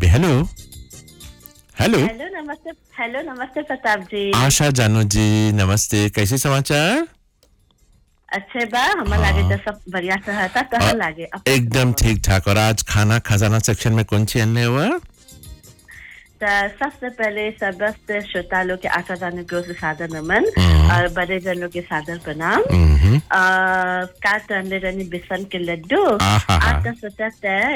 पे hello hello hello नमस्ते प्रताप जी आशा जानू जी नमस्ते कैसे समाचार अच्छे बा हमार लागे हाँ तो सब बढ़िया से रहता अ, कहल लागे अपन एकदम सुनाओ ठीक ठाक और आज खाना खजाना सेक्शन में कौन सी अन्य हुआ तो सबसे पहले समस्त श्रोता लोग के आशा जाने को से सादर नमन हम्म और बड़े जन लोग के सादर प्रणाम हम्म का तंदे रनी बेसन के लड्डू आहा आज का सोचा